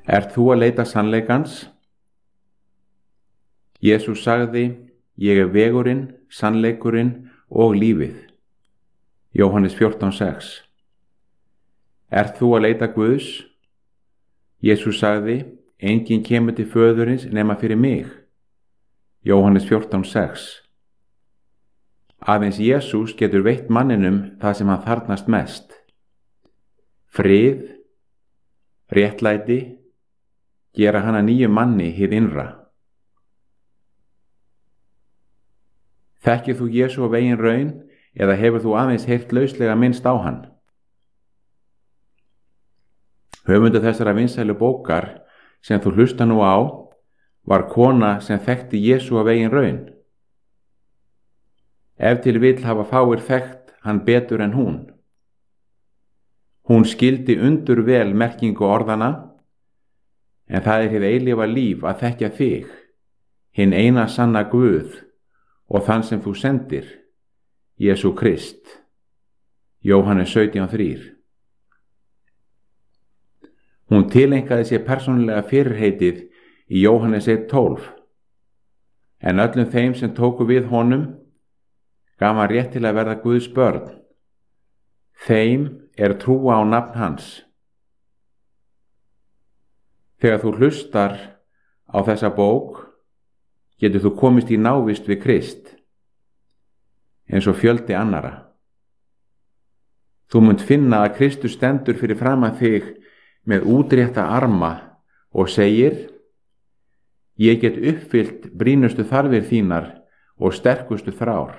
Ert þú að leita sannleikans? Jesús sagði, ég er vegurinn, sannleikurinn og lífið. Jóhannes 14:6. Ert þú að leita Guðs? Jesús sagði, enginn kemur til föðurins nema fyrir mig. Jóhannes 14:6. Aðeins Jesús getur veitt manninum það sem hann þarfnast mest. Frið, réttlæti, gera hann að nýjum manni hið innra. Þekkir þú Jesú af eigin raun eða hefur þú aðeins heyrt lauslega minnst á hann? Höfundur þessara vinsælu bókar sem þú hlusta nú á var kona sem þekkti Jesú af eigin raun. Ef til vill hafa fáir þekkt hann betur en hún. Hún skildi undur vel merkingu orðana, en það er hið eilífa líf að þekkja þig, hinn eina sanna Guð og þann sem þú sendir, Jesú Krist. Jóhannes 17:3. Hún tileinkaði sér persónulega fyrirheitið í Jóhannes 1:12, en öllum þeim sem tóku við honum gaf hann rétt til að verða Guðs börn. Þeim er trúa á nafn hans. Þegar þú hlustar á þessa bók, getur þú komist í návist við Krist, eins og fjöldi annara. Þú munt finna að Kristus stendur fyrir framan þig með útrétta arma og segir, ég get uppfyllt brýnustu þarfir þínar og sterkustu þrár.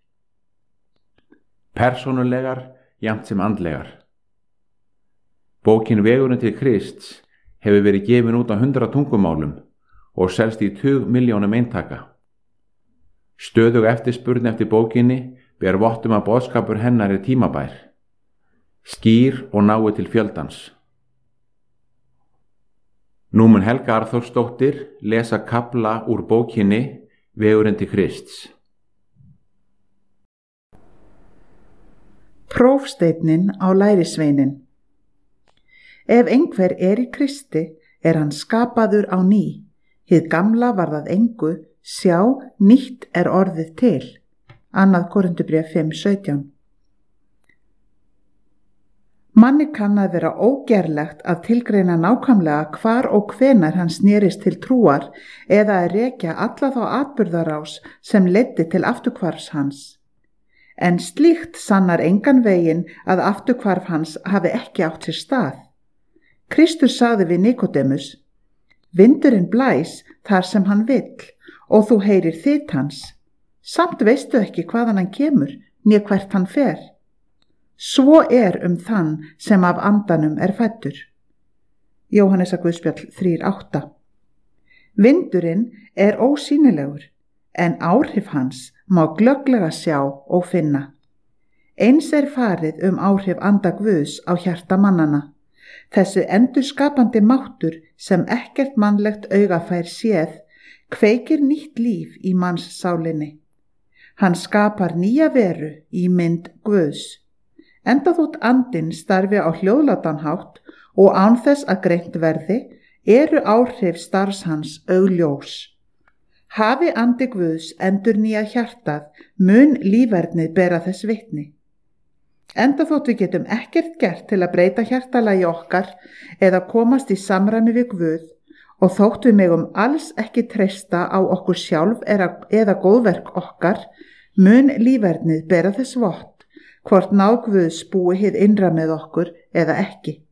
Persónulegar jafnt sem andlegar. Bókin Vegurinn til Krists hefur verið gefin út á 100 tungumálum og selst í 20 milljónum eintaka. Stöðug eftirspurn eftir bókinni ber vottum að boðskapur hennar er tímabær, skýr og nái til fjöldans. Nú mun Helga Arþórsdóttir lesa kafla úr bókinni Vegurinn til Krists. Prófsteinninn á lærisveinin. Ef einhver er í Kristi, er hann skapaður á ný. Hið gamla varð að engu, sjá, nýtt er orðið til. 2. Korinthubréf 5:17. Manni kann að vera ógerlegt að tilgreina nákvæmlega hvar og hvenær hann snerist til trúar eða að rekja alla þá atburðarás sem leiddi til afturhvarfs hans. En slíkt sannar engan veginn að afturhvarf hans hafi ekki átt sér stað. Kristus sagði við Nikodémus, vindurinn blæs þar sem hann vill og þú heyrir þyt hans. Samt veistu ekki hvaðan hann kemur, né hvert hann fer. Svo er þann sem af andanum er fæddur. Jóhannesar Guðspjall 3:8. Vindurinn er ósýnilegur, en áhrif hans má glögglega sjá og finna. Eins er farið áhrif anda Guðs á hjarta mannana. Þessu endurskapandi máttur sem ekkert mannlegt auga fær séð, kveikir nýtt líf í manns sálinni. Hann skapar nýja veru í mynd Guðs. Enda þótt andinn starfi á hljóðlátan hátt og án þess að greint verði, eru áhrif starfs hans augljós. Hafi andi Guðs endurnýjað hjartað, mun lífernið bera þess vitni. Enda þótt við getum ekkert gert til að breyta hjartalagi okkar eða komast í samræmi við Guð og þótt við megum alls ekki treysta á okkur sjálf eða góðverk okkar, mun lífernið bera þess vott, hvort náð Guðs búi hið innra með okkur eða ekki.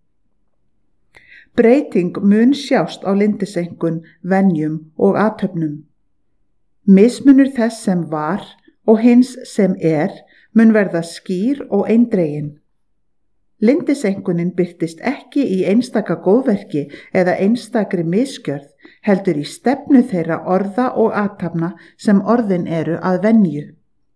Breyting mun sjást á lyndisenkun, venjum og athöfnum. Mismunur þess sem var og hins sem mun verða skýr og eindregin. Lyndisenkunin birtist ekki í einstaka góðverki eða einstakri misgjörð, heldur í stefnu þeirra orða og athafna sem orðin eru að venju.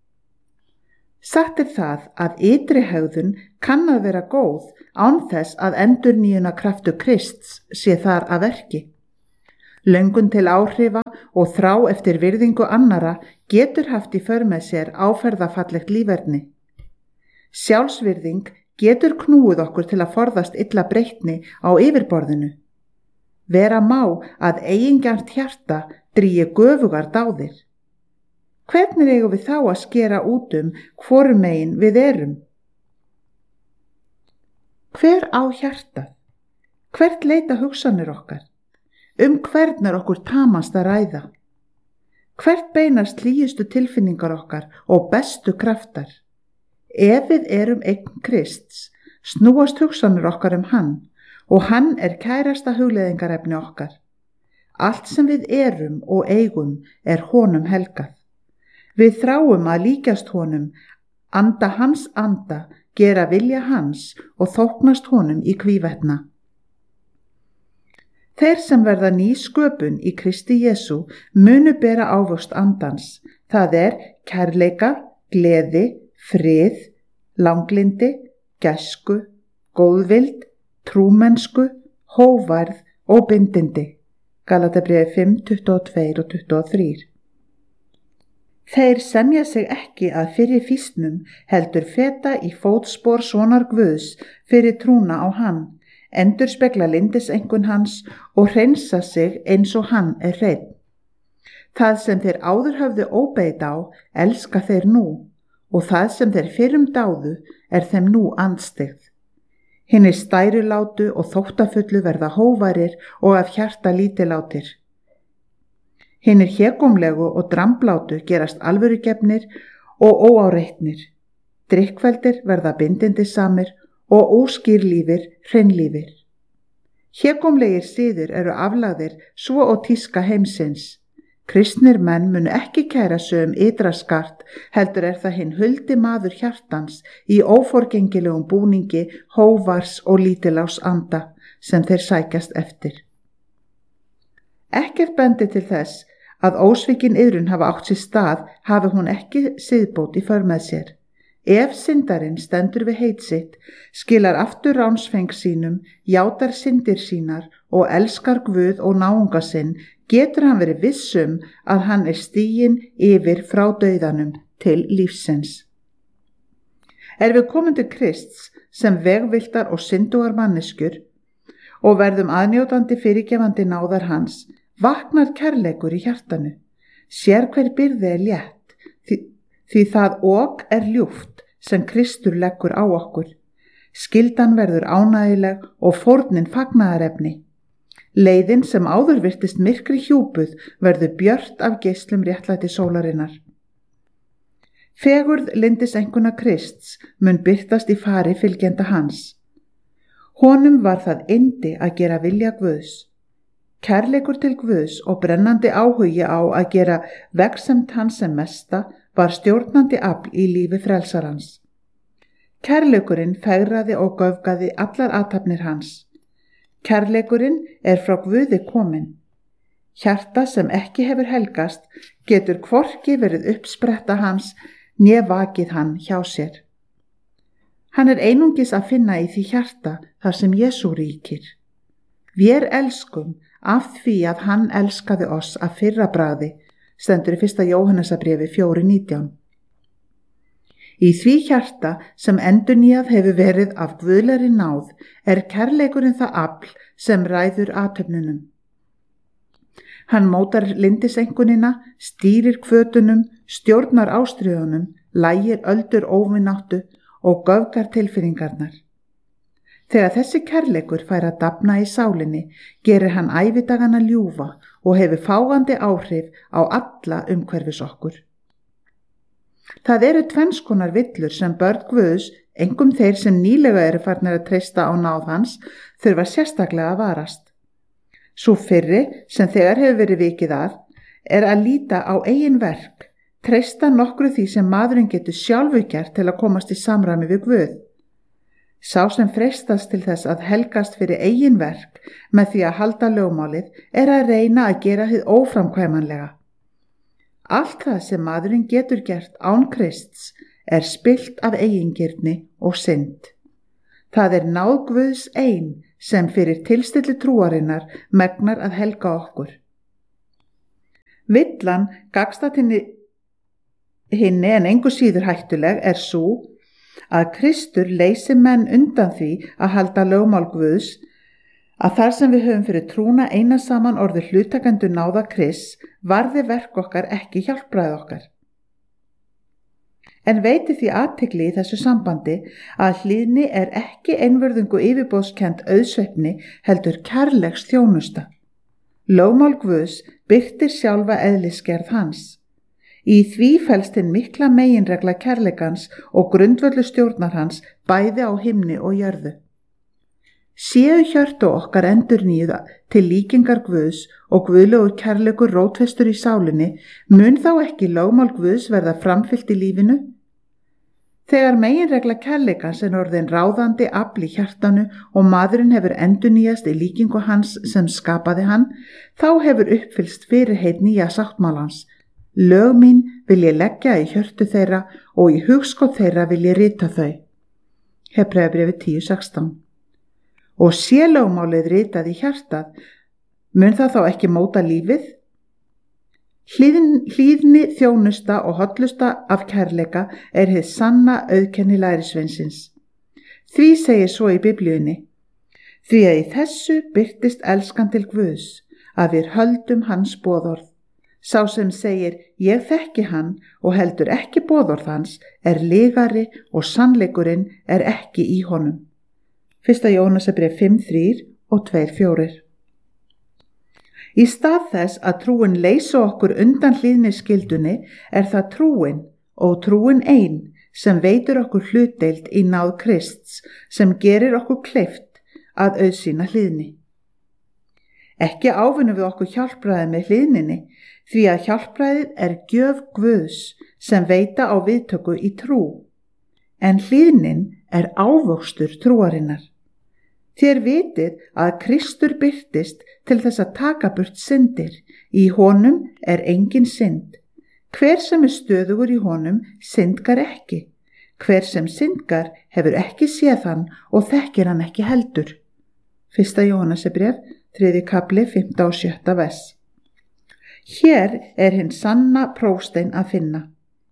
Sagt er það að ytri hegðun kann að vera góð án þess að endurnýjunarkraftur Krists sé þar að verki. Löngun til áhrifa og þrá eftir virðingu annara getur haft í för með sér áferðafallegt líferni. Sjálfsvirðing getur knúið okkur til að forðast illa breytni á yfirborðinu. Vera má að eigingjarnt hjarta drýgi göfugar dáðir. Hvernig eigum við þá að skera út hvorum megin við erum? Hver á hjartað? Hvert leita hugsanir okkar? Hvern er okkur tamast að ræða? Hvert beinast hlýjustu tilfinningar okkar og bestu kraftar? Ef við erum eign Krists, snúast hugsanir okkar hann og hann er kærasta hugleiðingarefni okkar. Allt sem við erum og eigum er honum helgað. Við þráum að líkjast honum, anda hans anda, gera vilja hans og þóknast honum í hvívetna. Þeir sem verða ný sköpun í Kristi Jesú munu bera ávöxt andans, það er kærleika, gleði, frið, langlindi, gæsku, góðvild, trúmennsku, hóværð og bindindi. Galatabréfi 5, 22 og 23. Þeir semja sig ekki að fyrir fýsnum heldur feta í fótspor sonar Guðs fyrir trúna á hann, endurspegla lindiseinkunn hans og hreinsa sig eins og hann er hreinn. Það sem þeir áður höfðu óbeit á, elska þeir nú, og það sem þeir fyrrum dáðu er þeim nú andstyggð. Hinir stærulátu og þóttafullu verða hóværir og af hjarta lítilátir. Hinir hégómlegu og dramblátu gerast alvörugefnir og óáreitnir. Drykkveldir verða bindindisamir og óskýrlífir hreinlífir. Hégómlegir siðir eru aflagðir svo og tíska heimsins. Kristnir menn munu ekki kæra sig ytra skart, heldur er það hinn huldi maður hjartans í óforgengilegum búningi, hóvars og lítilás anda sem þeir sækjast eftir. Ekkert bendi til þess að ósvikin iðrun hafa átt sér stað hafi hún ekki siðbót í för með sér. Ef syndarinn stendur við heit sitt, skilar aftur ránsfeng sínum, játar syndir sínar og elskar Guð og náunga sinn, getur hann verið vissum að hann er stiginn yfir frá dauðanum til lífsins. Við komum til Krists sem vegviltar og syndugar manneskjur og verðum aðnjótandi fyrirgefandi náðar hans, vaknar kærleikur í hjartanu. Sér hver byrði er létt, því það ok er ljúft sem Kristur leggur á okkur. Skyldan verður ánægileg og fórnin fagnaðarefni. Leiðin sem áður virtist myrkri hjúpuð verður björt af geislum réttlæti sólarinnar. Fegurð lindiseinkuna Krists mun birtast í fari fylgjenda hans. Honum var það yndi að gera vilja Guðs. Kærleikur til Guðs og brennandi áhugi á að gera vegsemd hans sem mesta var stjórnandi afl í lífi frelsarans. Kærleikurinn fegraði og göfgaði allar athafnir hans. Kærleikurinn er frá Guði kominn. Hjarta sem ekki hefur helgast getur hvorki verið uppspretta hans né vakið hann hjá sér. Hann er einungis að finna í því hjarta þar sem Jesú ríkir. Vér elskum af því að hann elskaði oss af fyrra bragði, stendur í 1. Jóhannesarbréfi 4:19. Í því hjarta sem endurnýjað hefur verið af guðlegri náð er kærleikurinn það afl sem ræður athöfnunum. Hann mótar lindiseinkunina, stýrir hvötunum, stjórnar ástríðunum, lægir öldur óvináttu og göfgar tilfinningarnar. Þegar þessi kærleikur fær að dafna í sálinni, gerir hann ævidagana ljúfa og hefur fáandi áhrif á alla umhverfis okkur. Það eru tvennskonar villur sem börn Guðs, einkum þeir sem nýlega eru farnir að treysta á náð hans, þurfa sérstaklega að varast. Sú fyrri, sem þegar hefur verið vikið að líta á eigin verk, treysta nokkru því sem maðurinn getur sjálfur gert til að komast í samræmi við Guð. Sá sem freistast til þess að helgast fyrir eigin verk með því að halda lögmálið að reyna að gera hið óframkvæmanlega. Allt það sem maðurinn getur gert án Krists spillt af eigingirni og synd. Það náð Guðs ein sem fyrir tilstilli trúarinnar megnar að helga okkur. Villan gagnstætt hinni en engu síður hættuleg sú að Kristur leysi menn undan því að halda lögmál Guðs, að þar sem við höfum fyrir trúna eina saman orðið hlutakendur náða Krists, varði verk okkar ekki hjálpræð okkar. En veiti því athygli í þessu sambandi að hlýðni er ekki einvörðungu yfirboðskennd auðsveifni heldur kærleiks þjónusta. Lögmál Guðs birtir sjálfa eðlisgerð hans. Í því felst hinn mikla meginregla kærleikans og grundvöldu stjórnar hans bæði á himni og jörðu. Séu hjörtu okkar endurnýjuð til líkingar Guðs og guðlegur kærleikur rótfestur í sálinni, mun þá ekki lögmál Guðs verða framfyllt í lífinu? Þegar meginregla kærleikans er orðin ráðandi afl í hjartanu og maðurinn hefur endurnýjast í líkingu hans sem skapaði hann, þá hefur uppfyllst fyrirheit nýja sáttmálans. Lög mín vil ég leggja í hjörtu þeirra og í hugskot þeirra vil ég rita þau. Hebreabréfið 10:16. Og sé lögmálið ritað í hjartað, mun það þá ekki móta lífið? Hlýðni, þjónusta og hollusta af kærleika er hið sanna auðkenni lærisveinsins. Því segir svo í Biblíunni: því að í þessu birtist elskan til Guðs, að við höldum hans boðorð. Sá sem segir ég þekki hann og heldur ekki boðorð hans er lygari og sannleikurinn er ekki í honum. 1. Jónasarbréf 5:3 og 2:4. Í stað þess að trúin leysi okkur undan hlýðniskyldunni er það trúin og trúin ein sem veitir okkur hlutdeild í náð Krists sem gerir okkur kleift að auðsýna hlýðni. Ekki ávinnum við okkur hjálpræði með hlýðninni því að hjálpræðið er gjöf Guðs sem veita á viðtöku í trú, en hlýðnin er ávöxtur trúarinnar. Þér vitið að Kristur birtist til þess að taka burt syndir. Í honum er engin synd. Hver sem er stöðugur í honum syndgar ekki. Hver sem syndgar hefur ekki séð hann og þekkir hann ekki heldur. 1. Jóhannesarbréf, 3. kapli, 5. og 7. vers. Hér er hinn sanna prófstein að finna.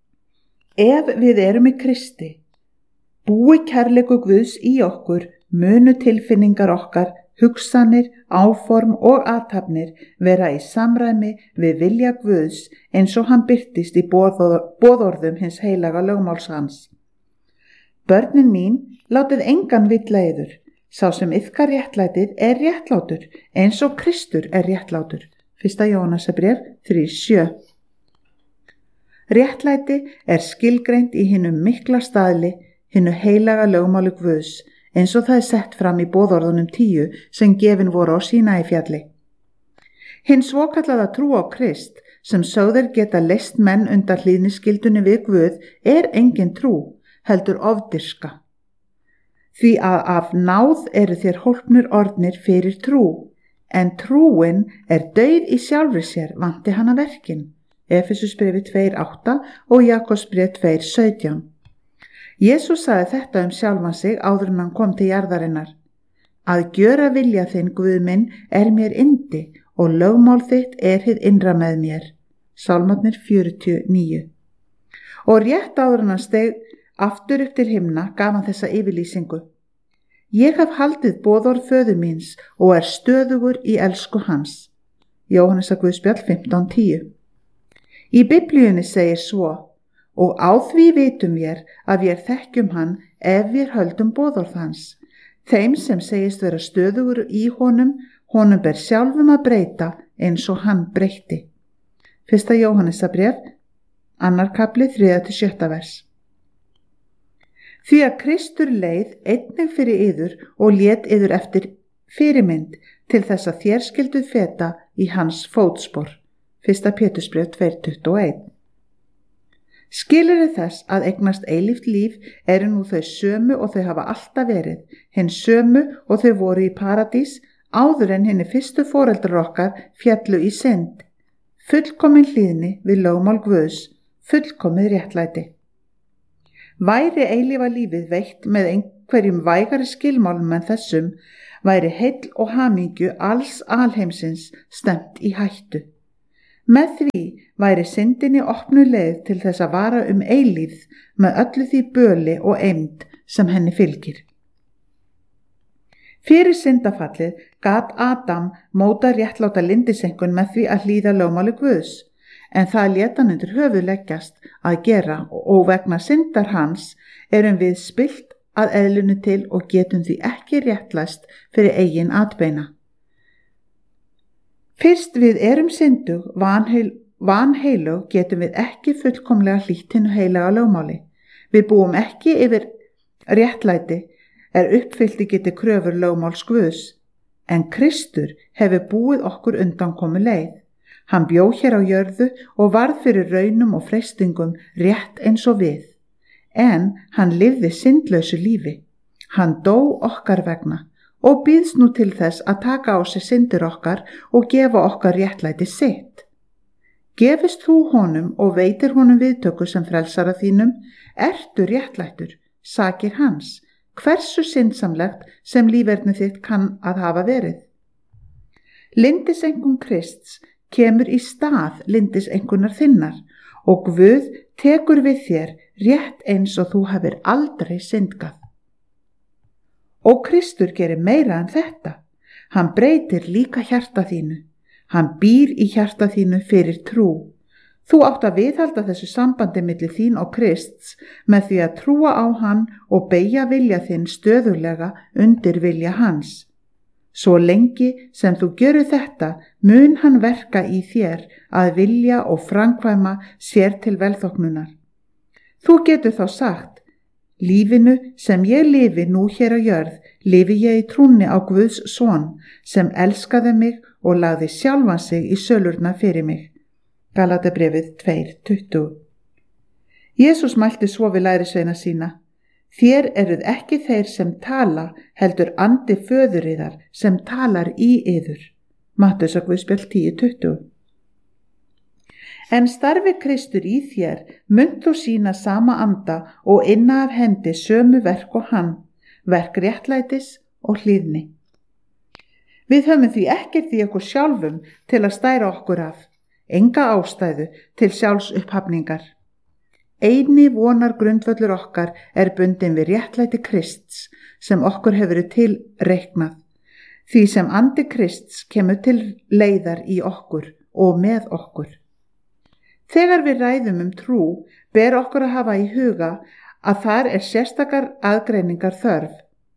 Ef við erum í Kristi, búi kærleiku Guðs í okkur, munu tilfinningar okkar, hugsanir, áform og athafnir vera í samræmi við vilja Guðs eins og hann birtist í boðorðum hins heilaga lögmáls hans. Börnin mín, látið engan villa yður. Sá sem iðkar réttlætið er réttlátur eins og Kristur er réttlátur. 1. Jónasarbréf 3:7. Réttlæti er skilgreint í hinum mikla staðli, hinu heilaga lögmáli Guðs, eins og það er sett fram í boðorðunum 10 sem gefin voru á Sínaífjalli. Hinn svokallaða trú á Krist sem sögðir geta leyst menn undan hlýðniskyldunni við Guð er engin trú, heldur ofdirska. Því að af náð eru þér hólpnir orðnir fyrir trú, en trúin er dauð í sjálfri sér vanti hana verkin. Efesusbréfi 2:8 og Jakobsbréf 2:17. Jesús sagði þetta sjálfan sig áður en hann kom til jarðarinnar. Að gjöra vilja þinn, Guð minn, er mér yndi og lögmál þitt er hið innra með mér. Sálmarnir 49. Og rétt áður en hann steig aftur upp til himna gaf hann þessa yfirlýsingu. Ég hef haldið boðorð föður míns og er stöðugur í elsku hans. Jóhannesarguðspjall 15:10. Í Biblíunni segir svo: og á því vitum vér að vér þekkjum hann ef vér höldum boðorð hans. Þeim sem segist vera stöðugur í honum ber sjálfum að breyta eins og hann breytti. 1. Jóhannesarbréf, 2. kapli, 3-7. vers. Því að Kristur leið einnig fyrir yður og lét yður eftir fyrirmynd til þess að þér skilduð feta í hans fótspor. 1. Pétursbréf 2:21. Skilyrði þess að eignast eilíft líf eru nú þau sömu og þau hafa alltaf verið, hinn sömu og þau voru í paradís áður en hinni fyrstu foreldrar okkar fjallu í synd. Fullkomin hlýðni við lögmál Guðs, fullkomið réttlæti. Væri eilífa lífið veitt með einhverjum vægari skilmálum en þessum, væri heill og hamingju alls alheimsins stefnt í hættu. Með því væri syndinni opnu leið til þess að vara eilífð með öllu því böli og eymd sem henni fylgir. Fyrir syndafallið gat Adam móta réttláta lyndisenkun með því að hlýða lögmáli Guðs, en það lét hann undir höfuð leggjast að gera og vegna syndar hans erum við spillt að eðlunu til og getum því ekki réttlæst fyrir eigin atbeina. Fyrst við erum syndug, vanheilug getum við ekki fullkomlega hlýtt hinu heilaga lögmáli. Við búum ekki yfir réttlæti uppfyllti geti kröfur lögmáls Guðs, en Kristur hefur búið okkur undankomu leið. Hann bjó hér á jörðu og varð fyrir raunum og freistingum rétt eins og við, en hann lifði syndlausu lífi. Hann dó okkar vegna og býðst nú til þess að taka á sig syndir okkar og gefa okkar réttlæti sitt. Gefist þú honum og veitir honum viðtöku sem frelsara þínum, ertu réttlættur, sakir hans, hversu syndsamlegt sem líferni þitt kann að hafa verið. Lyndisenkun Krists kemur í stað lyndisenkunar þinnar og Guð tekur við þér rétt eins og þú hafir aldrei syndgað. Og Kristur gerir meira en þetta. Hann breytir líka hjarta þínu. Hann býr í hjarta þínu fyrir trú. Þú átt að viðhalda þessu sambandi milli þín og Krists með því að trúa á hann og beygja vilja þinn stöðulega undir vilja hans. Svo lengi sem þú gerir þetta mun hann verka í þér að vilja og framkvæma sér til velþóknunar. Þú getur þá sagt, lífinu sem ég lifi nú hér á jörð, lifi ég í trúnni á Guðs son sem elskaði mig og lagði sjálfan sig í sölurnar fyrir mig. Galatabréfið 2:20. Jesús mælti svo við lærisveina sína, þér eruð ekki þeir sem tala, heldur andi föður yðar sem talar í yður. Matteusarguðspjall 10:20. En starfi Kristur í þér munt þú sýna sama anda og inna af hendi sömu verk og hann, verk réttlætis og hlýðni. Við höfum því ekkert í okkur sjálfum til að stæra okkur af, enga ástæðu til sjálfsupphavningar. Eini vonar grundvöllur okkar bundin við réttlæti Krists sem okkur hefur verið tilreiknað, því sem andi Krists kemur til leiðar í okkur og með okkur. Þegar við ræðum trú ber okkur að hafa í huga að þar sérstakar aðgreiningar þörf.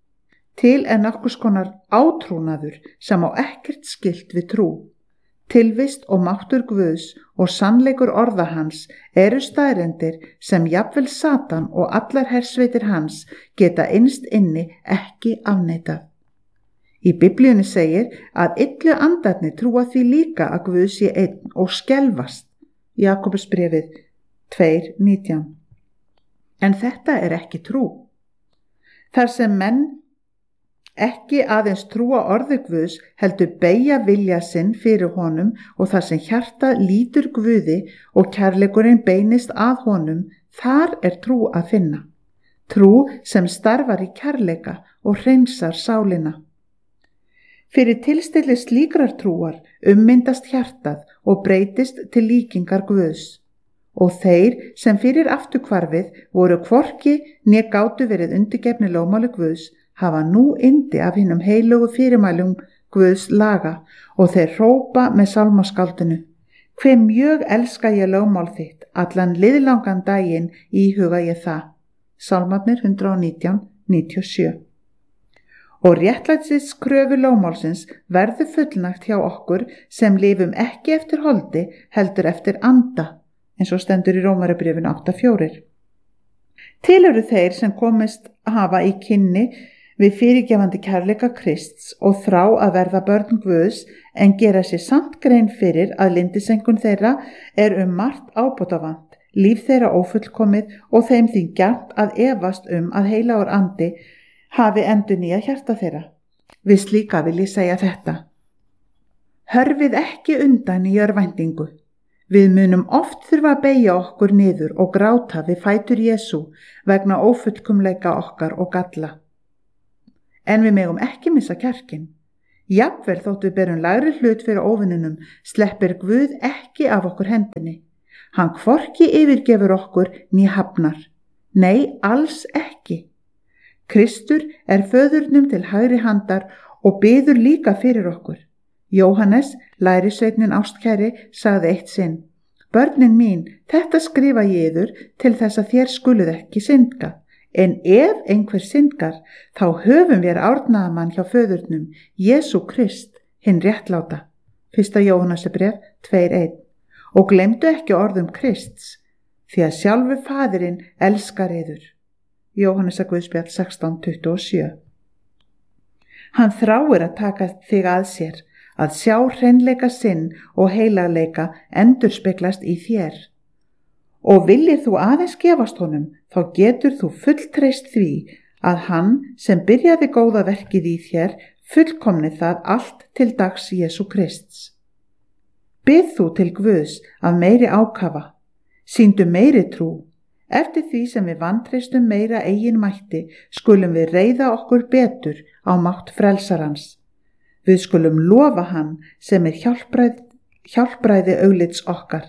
Til nokkurs konar átrúnaður sem á ekkert skylt við trú. Tilvist og máttur Guðs og sannleikur orða hans staðreyndir sem jafnvel Satan og allar hersveitir hans geta innst inni ekki afneitað. Í Biblíunni segir að illu andarnir trúa því líka að Guð sé einn og skelfast. Jakobusbréfið 2:19. En þetta ekki trú. Þar sem menn ekki aðeins trúa orði Guðs heldur beygja vilja sinn fyrir honum og þar sem hjarta lítur Guði og kærleikurinn beinist að honum, þar trú að finna. Trú sem starfar í kærleika og hreinsar sálina. Fyrir tilstilli slíkrar trúar myndast hjartað og breytist til líkingar Guðs. Og þeir sem fyrir afturhvarfið voru hvorki né gátu verið undirgefni lögmáli Guðs hafa nú yndi af hinum heilugu fyrirmælum Guðs laga og þeir hrópa með sálmaskáldinu. Hve mjög elska ég lögmál þitt, allan liðlangan daginn íhuga ég það. Sálmarnir 119:97. Og réttlætis kröfu lögmálsins verður fullnægt hjá okkur sem lifum ekki eftir holdi heldur eftir anda, eins og stendur í Rómarbréfinu 8:4. Til eru þeir sem komist hafa í kynni við fyrirgefandi kærleika Krists og þrá að verða börn Guðs en gera sér samt grein fyrir að lyndisenkun þeirra margt ábótavant, líf þeirra ófullkomið og þeim því gjarnt að efast að heilagur andi hafi endurnýjað hjarta þeirra. Við slíka vil ég segja þetta. Hörfið ekki undan í örvæntingu. Við munum oft þurfa að beygja okkur niður og gráta við fætur Jesú vegna ófullkomleika okkar og galla. En við megum ekki missa kjarkinn. Jafnvel þótt við berum lægri hlut fyrir óvinnunum, sleppir Guð ekki af okkur hendinni. Hann hvorki yfirgefur okkur né hafnar. Nei, alls ekki. Kristur föðurnum til hægri handar og biður líka fyrir okkur. Jóhannes, lærisveinn ástkæri, sagði eitt sinn: Börnin mín, þetta skrifa ég yður til þess að þér skuluð ekki syndga. En ef einhver syndgar, þá höfum við árnaðamann hjá föðurnum, Jesú Krist, hinn réttláta. 1. Jóhannesarbréf 2:1. Og glemdu ekki orðum Krists, því að sjálfur Faðirinn elskar yður. Jóhannesarguðspjall 16:27. Hann þráir að taka þig að sér, að sjá hreinleika sinn og heilagleika endurspeglast í þér. Og viljir þú aðeins gefast honum, þá getur þú fulltreyst því að hann sem byrjaði góða verkið í þér fullkomni það allt til dags Jesú Krists. Bið þú til Guðs af meiri ákafa, sýndu meiri trú. Eftir því sem við vantreystum meira eigin mætti, skulum við reiða okkur betur á mátt frelsarans. Við skulum lofa hann sem hjálpræði auglits okkar.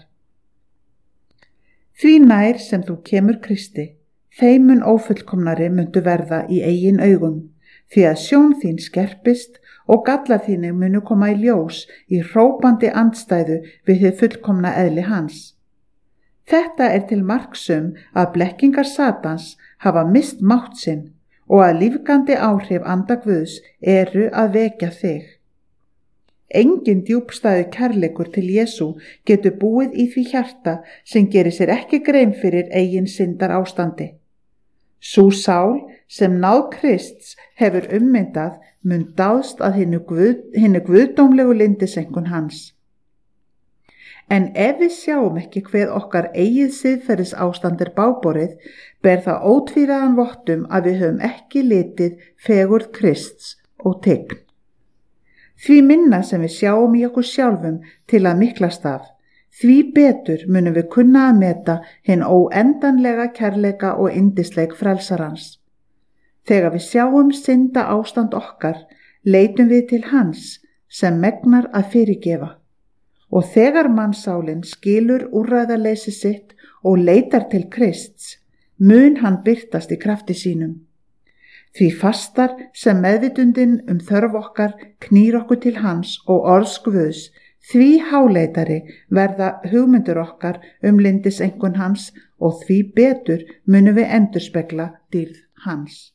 Því nær sem þú kemur Kristi, þeim mun ófullkomnari muntu verða í eigin augum, því að sjón þín skerpist og gallar þínu munu koma í ljós í hrópandi andstæðu við hið fullkomna eðli hans. Þetta til marks að blekkingar Satans hafa mist mátt sinn og að lífgandi áhrif anda Guðs að vekja þig. Engin djúpstæður kærleikur til Jesú getur búið í því hjarta sem gerir sér ekki grein fyrir eigin syndar ástandi. Sú sál sem náð Krists hefur ummyndað mun dáðst að hinni guðdómlegu lyndisenkun hans. En ef við sjáum ekki hver okkar eigið siðferðis ástand báborið, ber það ótvíræðan vottum að við höfum ekki litið fegurð Krists og tign. Því minna sem við sjáum í okkur sjálfum til að miklast af, því betur munum við kunna að meta hinn óendanlega kærleika og yndisleik frelsarans. Þegar við sjáum synda ástand okkar, leitum við til hans sem megnar að fyrirgefa. Og þegar mannsálin skilur úrræðaleysi sitt og leitar til Krists, mun hann birtast í krafti sínum. Því fastar sem meðvitundin þörf okkar knýr okkur til hans og orðs Guðs, því háleitari verða hugmyndur okkar lyndisenkun hans og því betur munum við endurspegla dýrð hans.